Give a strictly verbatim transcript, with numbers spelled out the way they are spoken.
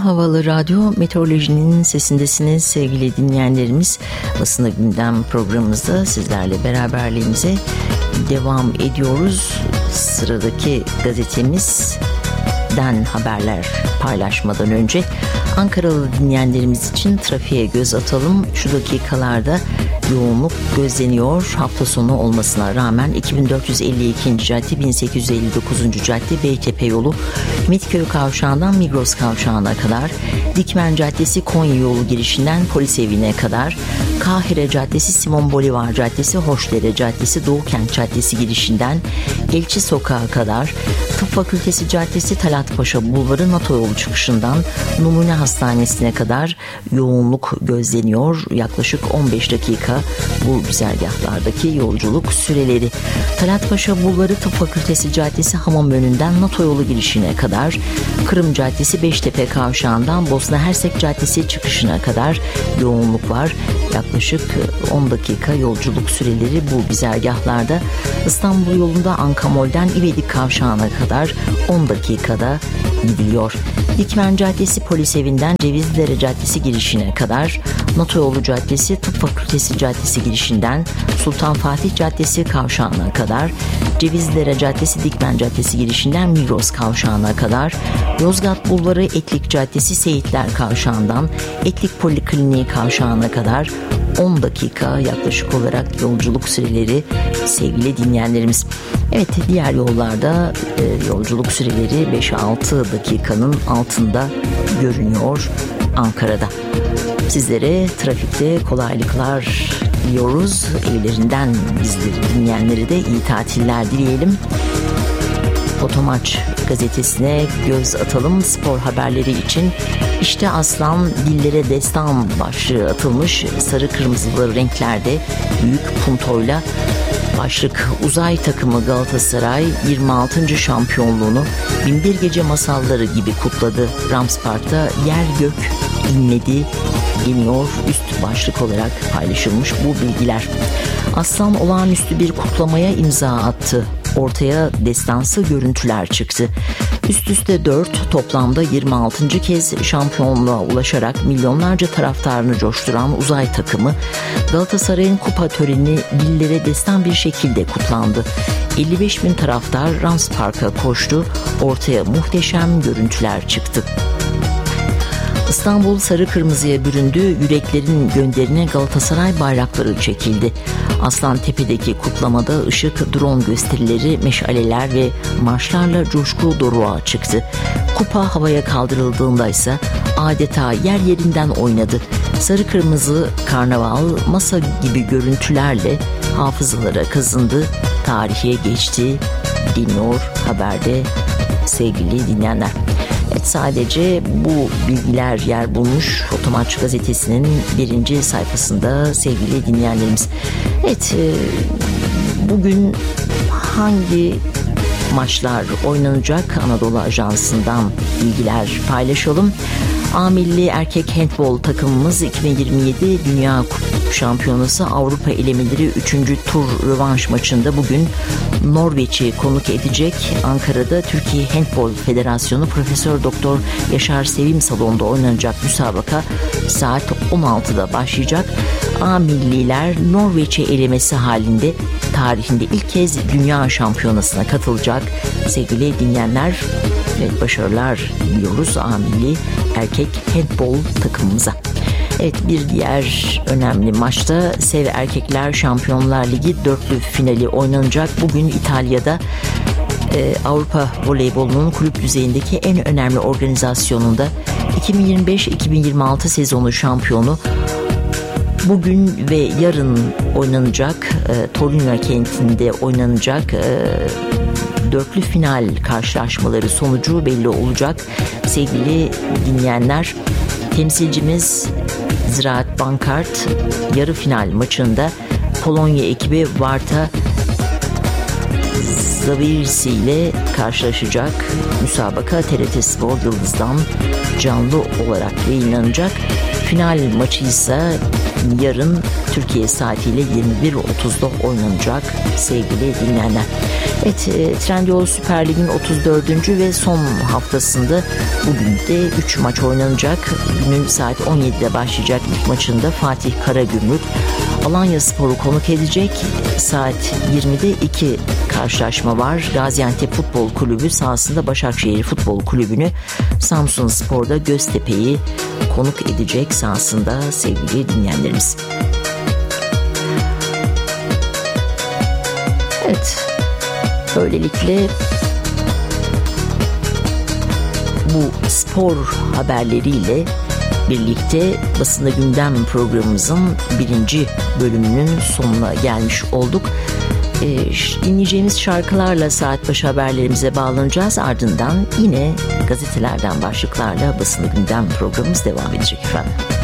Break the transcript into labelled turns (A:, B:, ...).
A: Havalı Radyo Meteorolojinin sesindesiniz sevgili dinleyenlerimiz. Basına Gündem programımızda sizlerle beraberliğimize devam ediyoruz. Sıradaki gazetemizden haberler paylaşmadan önce Ankaralı dinleyenlerimiz için trafiğe göz atalım. Şu dakikalarda yoğunluk gözleniyor. Hafta sonu olmasına rağmen iki bin dört yüz elli ikinci cadde, bin sekiz yüz elli dokuzuncu cadde, Beytepe yolu, Mitköy kavşağından Migros kavşağına kadar, Dikmen Caddesi Konya yolu girişinden Polis Evi'ne kadar, Kahire Caddesi Simon Bolivar Caddesi, Hoşdere Caddesi Doğukent Caddesi girişinden Elçi Sokağı kadar, Tıp Fakültesi Caddesi Talat Paşa Bulvarı NATO yolu çıkışından Numune Hastanesi'ne kadar yoğunluk gözleniyor. Yaklaşık on beş dakika bu güzergahlardaki yolculuk süreleri. Talat Paşa Bulvarı Tıp Fakültesi Caddesi Hamam önünden NATO yolu girişine kadar, Kırım Caddesi Beştepe kavşağından Bosna Hersek Caddesi çıkışına kadar yoğunluk var. Yaklaşık on dakika yolculuk süreleri bu güzergahlarda. İstanbul yolunda Ankamol'den İvedik kavşağına kadar on dakikada gidiliyor. Dikmen Caddesi Polis Evi'nden Cevizlidere Caddesi girişine kadar, NATO yolu Caddesi Tıp Fakültesi Caddesi girişinden Sultan Fatih Caddesi kavşağına kadar, Cevizlidere Caddesi Dikmen Caddesi girişinden Migros kavşağına kadar, Yozgat Bulvarı Etlik Caddesi Seyitler kavşağından Etlik Polikliniği kavşağına kadar on dakika yaklaşık olarak yolculuk süreleri sevgili dinleyenlerimiz. Evet, diğer yollarda e, yolculuk süreleri beş altı dakikanın altında görünüyor Ankara'da. Sizlere trafikte kolaylıklar diliyoruz. Evlerinden bizleri dinleyenlere de iyi tatiller dileyelim. Fotomaç gazetesine göz atalım spor haberleri için. İşte Aslan dillere destan başlığı atılmış. Sarı kırmızılı renklerde büyük puntoyla başlık. Uzay takımı Galatasaray yirmi altıncı şampiyonluğunu bin bir gece masalları gibi kutladı. Rams Park'ta yer gök inledi deniyor. Üst başlık olarak paylaşılmış bu bilgiler. Aslan olağanüstü bir kutlamaya imza attı. Ortaya destansı görüntüler çıktı. Üst üste dört, toplamda yirmi altıncı kez şampiyonluğa ulaşarak milyonlarca taraftarını coşturan uzay takımı Galatasaray'ın kupa töreni dillere destan bir şekilde kutlandı. elli beş bin taraftar Rams Park'a koştu. Ortaya muhteşem görüntüler çıktı. İstanbul sarı kırmızıya büründü, yüreklerin gönderine Galatasaray bayrakları çekildi. Aslantepe'deki kutlamada ışık, drone gösterileri, meşaleler ve marşlarla coşku doruğa çıktı. Kupa havaya kaldırıldığında ise adeta yer yerinden oynadı. Sarı kırmızı karnaval masa gibi görüntülerle hafızalara kazındı, tarihe geçti deniyor haberde sevgili dinleyenler. Evet, sadece bu bilgiler yer bulmuş Fotomaç gazetesinin birinci sayfasında sevgili dinleyenlerimiz. Evet, bugün hangi maçlar oynanacak Anadolu Ajansı'ndan bilgiler paylaşalım. A milli erkek handbol takımımız iki bin yirmi yedi Dünya Şampiyonası Avrupa elemeleri üçüncü tur rövanş maçında bugün Norveç'i konuk edecek. Ankara'da Türkiye Handbol Federasyonu Profesör Doktor Yaşar Sevim Salonu'nda oynanacak müsabaka saat on altıda başlayacak. A milliler Norveç'i elemesi halinde tarihinde ilk kez Dünya Şampiyonası'na katılacak. Sevgili dinleyenler, evet, başarılar diliyoruz A milli erkek handbol takımımıza. Evet, bir diğer önemli maçta Sev Erkekler Şampiyonlar Ligi dörtlü finali oynanacak. Bugün İtalya'da e, Avrupa voleybolunun kulüp düzeyindeki en önemli organizasyonunda iki bin yirmi beş iki bin yirmi altı sezonu şampiyonu bugün ve yarın oynanacak e, Torino kentinde oynanacak e, dörtlü final karşılaşmaları sonucu belli olacak. Sevgili dinleyenler, temsilcimiz Ziraat Bankart yarı final maçında Polonya ekibi Varta Zavirisi ile karşılaşacak. Müsabaka T R T Spor Yıldız'dan canlı olarak yayınlanacak. Final maçı ise yarın Türkiye saatiyle yirmi bir otuzda oynanacak sevgili dinleyenler. Evet, Trendyol Süper Lig'in otuz dördüncü ve son haftasında bugün de üç maç oynanacak. Günün saat on yedide başlayacak ilk maçında Fatih Karagümrük Alanyaspor'u konuk edecek. Saat yirmide iki karşılaşma var. Gaziantep Futbol Kulübü sahasında Başakşehir Futbol Kulübü'nü, Samsunspor'da Göztepe'yi konuk edecek sahasında sevgili dinleyenlerimiz. Evet, böylelikle bu spor haberleriyle birlikte Basında Gündem programımızın birinci bölümünün sonuna gelmiş olduk. Ee, dinleyeceğimiz şarkılarla saat başı haberlerimize bağlanacağız. Ardından yine gazetelerden başlıklarla Basında Gündem programımız devam edecek efendim.